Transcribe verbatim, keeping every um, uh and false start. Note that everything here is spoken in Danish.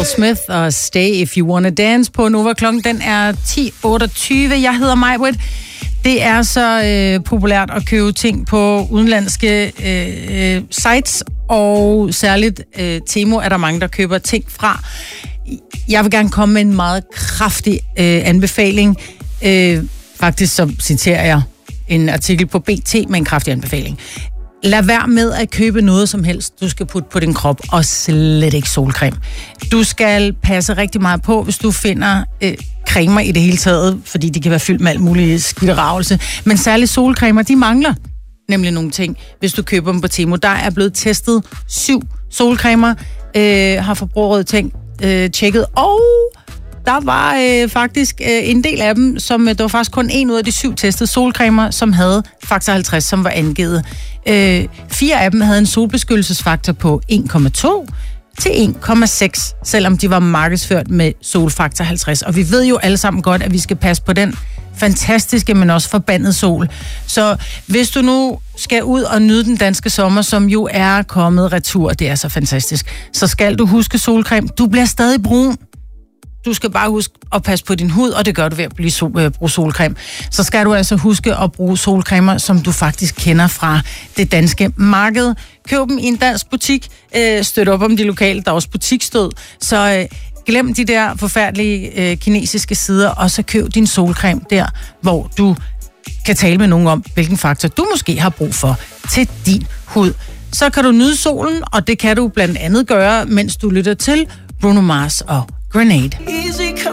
Smith og Stay If You Wanna Dance på Nova. Klokken den er ti otteogtyve. Jeg hedder Majbrit. Det er så øh, populært at købe ting på udenlandske øh, sites, og særligt øh, Temo er der mange, der køber ting fra. Jeg vil gerne komme med en meget kraftig øh, anbefaling. Øh, faktisk så citerer jeg en artikel på B T med en kraftig anbefaling. Lad være med at købe noget som helst, du skal putte på din krop, og slet ikke solcreme. Du skal passe rigtig meget på, hvis du finder øh, cremer i det hele taget, fordi de kan være fyldt med alt muligt skidt og ravelse. Men særligt solcremer, de mangler nemlig nogle ting, hvis du køber dem på Temo. Der er blevet testet syv solcremer, øh, har Forbrugerrådet tænkt, øh, tjekket, og der var øh, faktisk øh, en del af dem, som øh, der var faktisk kun en ud af de syv testede solcremer, som havde faktor halvtreds, som var angivet. Øh, fire af dem havde en solbeskyttelsesfaktor på en komma to til en komma seks, selvom de var markedsført med solfaktor halvtreds. Og vi ved jo alle sammen godt, at vi skal passe på den fantastiske, men også forbandede sol. Så hvis du nu skal ud og nyde den danske sommer, som jo er kommet retur, det er så fantastisk, så skal du huske solcreme. Du bliver stadig brun. Du skal bare huske at passe på din hud, og det gør du ved at blive sol, øh, bruge solcreme. Så skal du altså huske at bruge solcremer, som du faktisk kender fra det danske marked. Køb dem i en dansk butik. Øh, støt op om de lokale, der er også butiksstød. Så øh, glem de der forfærdelige øh, kinesiske sider, og så køb din solcreme der, hvor du kan tale med nogen om, hvilken faktor du måske har brug for til din hud. Så kan du nyde solen, og det kan du blandt andet gøre, mens du lytter til Bruno Mars og Grenade.